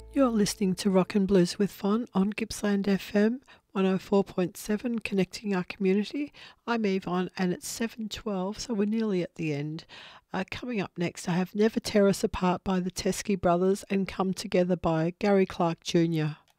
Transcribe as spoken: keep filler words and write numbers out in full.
You're listening to Rock and Blues with Fun on Gippsland F M one oh four point seven, connecting our community. I'm Yvonne and it's seven twelve, so we're nearly at the end. Uh, coming up next, I have Never Tear Us Apart by the Teskey Brothers and Come Together by Gary Clark Junior